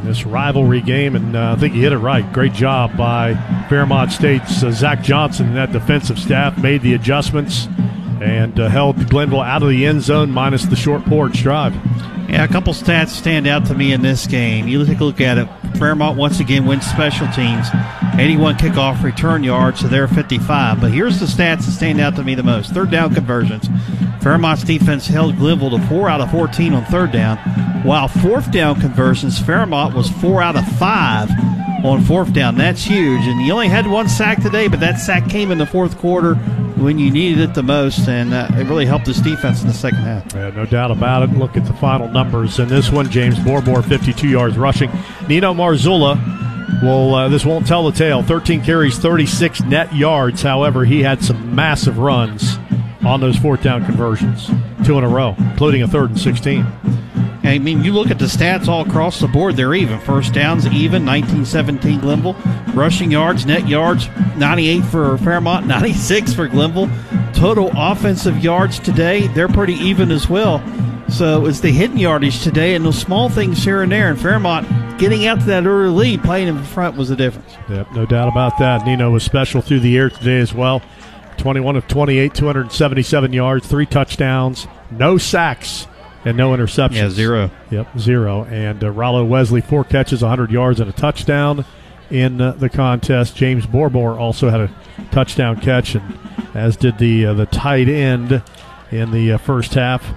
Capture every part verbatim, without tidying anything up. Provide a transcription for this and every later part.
this rivalry game, and uh, I think he hit it right. Great job by Fairmont State's uh, Zach Johnson and that defensive staff. Made the adjustments and uh, held Glenville out of the end zone minus the short porch drive. Yeah, a couple stats stand out to me in this game. You take a look at it. Fairmont once again wins special teams, eighty-one kickoff return yards to their fifty-five. But here's the stats that stand out to me the most. Third down conversions. Fairmont's defense held Glenville to four out of fourteen on third down, while fourth down conversions, Fairmont was four out of five on fourth down. That's huge. And you only had one sack today, but that sack came in the fourth quarter when you needed it the most, and uh, it really helped this defense in the second half. Yeah, no doubt about it. Look at the final numbers in this one. James Borbor, fifty-two yards rushing. Nino Marzullo, well, uh, this won't tell the tale. thirteen carries, thirty-six net yards. However, he had some massive runs on those fourth down conversions, two in a row, including a third and sixteen. I mean, you look at the stats all across the board, they're even. First downs, even, nineteen seventeen Glenville. Rushing yards, net yards, ninety-eight for Fairmont, ninety-six for Glenville. Total offensive yards today, they're pretty even as well. So it's the hidden yardage today and those small things here and there. And Fairmont getting out to that early lead, playing in front was the difference. Yep, no doubt about that. Nino was special through the air today as well. twenty-one of twenty-eight, two hundred seventy-seven yards, three touchdowns, no sacks. And no interceptions. Yeah, zero. Yep, zero. And uh, Rollo Wesley, four catches, one hundred yards, and a touchdown in uh, the contest. James Borbor also had a touchdown catch, and as did the uh, the tight end in the uh, first half.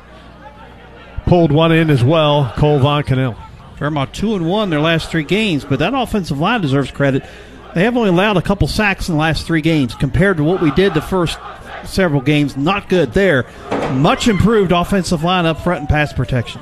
Pulled one in as well, Cole Von Cannell. Fairmont two and one their last three games, but that offensive line deserves credit. They have only allowed a couple sacks in the last three games compared to what we did the first several games. Not good there. Much improved offensive line up front and pass protection.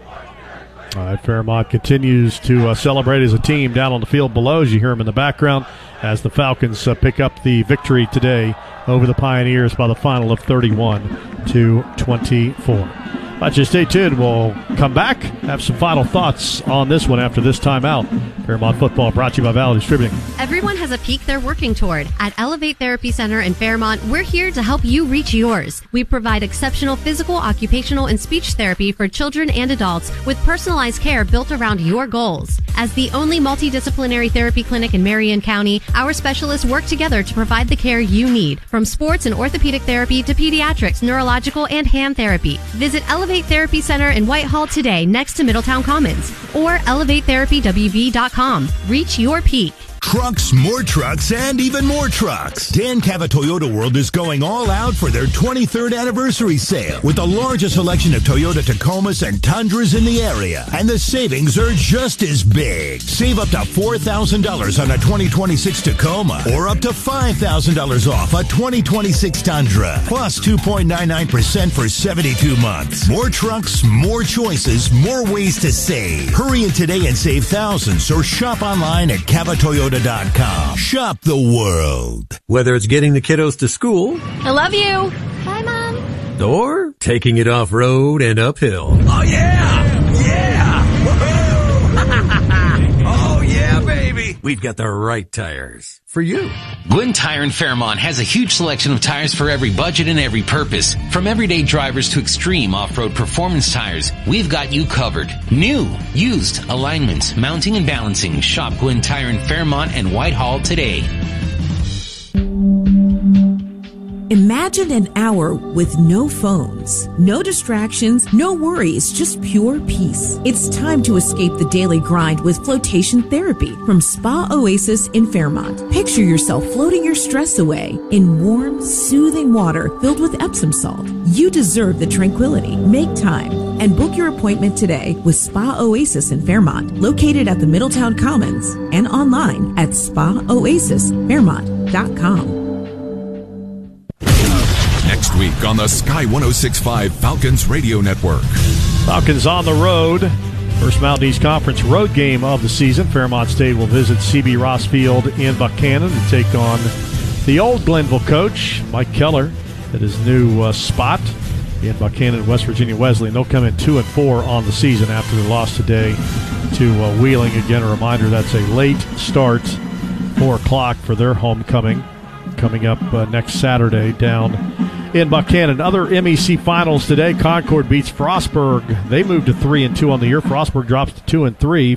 All right, Fairmont continues to uh, celebrate as a team down on the field below, as you hear them in the background, as the Falcons uh, pick up the victory today over the Pioneers by the final of thirty-one to twenty-four. Let's just stay tuned. We'll come back, have some final thoughts on this one after this timeout. Fairmont football brought to you by Valley Distributing. Everyone has a peak they're working toward. At Elevate Therapy Center in Fairmont, we're here to help you reach yours. We provide exceptional physical, occupational, and speech therapy for children and adults with personalized care built around your goals. As the only multidisciplinary therapy clinic in Marion County, our specialists work together to provide the care you need, from sports and orthopedic therapy to pediatrics, neurological, and hand therapy. Visit Elevate Therapy Center in Whitehall today, next to Middletown Commons, or elevate therapy w v dot com. Reach your peak. Trucks, more trucks, and even more trucks. Dan Cava Toyota World is going all out for their twenty-third anniversary sale with the largest selection of Toyota Tacomas and Tundras in the area. And the savings are just as big. Save up to four thousand dollars on a twenty twenty-six Tacoma or up to five thousand dollars off a twenty twenty-six Tundra. Plus two point nine nine percent for seventy-two months. More trucks, more choices, more ways to save. Hurry in today and save thousands or shop online at Cava Toyota dot com. Shop the world. Whether it's getting the kiddos to school, I love you. Bye, Mom. Or taking it off-road and uphill. Oh, yeah! Yeah! Woohoo! Oh, yeah, baby! We've got the right tires for you. Gwinn Tire in Fairmont has a huge selection of tires for every budget and every purpose. From everyday drivers to extreme off-road performance tires, we've got you covered. New, used, alignments, mounting and balancing. Shop Gwinn Tire in Fairmont and Whitehall today. Imagine an hour with no phones, no distractions, no worries, just pure peace. It's time to escape the daily grind with flotation therapy from Spa Oasis in Fairmont. Picture yourself floating your stress away in warm, soothing water filled with Epsom salt. You deserve the tranquility. Make time and book your appointment today with Spa Oasis in Fairmont, located at the Middletown Commons and online at spa oasis fairmont dot com. Next week on the Sky one oh six point five Falcons Radio Network. Falcons on the road. First Mountain East Conference road game of the season. Fairmont State will visit C B Ross Field in Buchanan to take on the old Glenville coach, Mike Keller, at his new uh, spot in Buchanan, West Virginia Wesleyan. They'll come in two and four on the season after the loss today to uh, Wheeling. Again, a reminder that's a late start, four o'clock for their homecoming, coming up uh, next Saturday down in Buchanan. Other M E C finals today. Concord beats Frostburg. They moved to three and two on the year. Frostburg drops to two and three.